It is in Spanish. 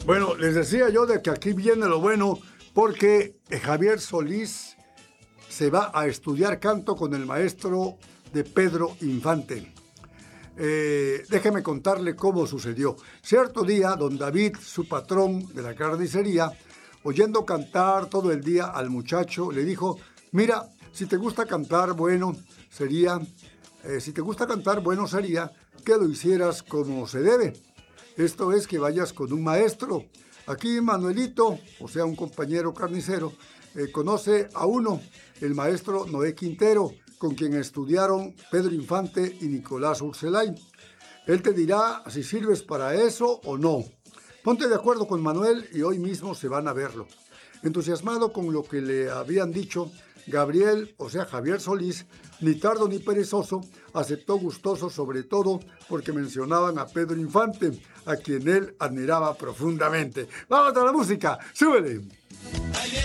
Bueno, les decía yo de que aquí viene lo bueno porque Javier Solís se va a estudiar canto con el maestro de Pedro Infante. Déjeme contarle cómo sucedió. Cierto día, don David, su patrón de la carnicería, oyendo cantar todo el día al muchacho, le dijo: mira, si te gusta cantar, bueno sería que lo hicieras como se debe. Esto es, que vayas con un maestro. Aquí Manuelito, o sea, un compañero carnicero, conoce a uno, el maestro Noé Quintero, con quien estudiaron Pedro Infante y Nicolás Urselay. Él te dirá si sirves para eso o no. Ponte de acuerdo con Manuel y hoy mismo se van a verlo. Entusiasmado con lo que le habían dicho, Gabriel, o sea Javier Solís, ni tardo ni perezoso, aceptó gustoso, sobre todo porque mencionaban a Pedro Infante, a quien él admiraba profundamente. ¡Vamos a la música! ¡Súbele!